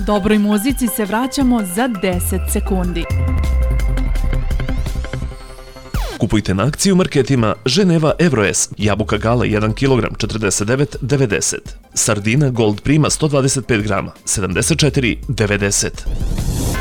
Dobroj muzici se vraćamo za 10 sekundi. Kupujte na akciju marketima Ženeva Evroes, jabuka Gala 1 kg 49,90. Sardina Gold Prima 125 grama 74,90.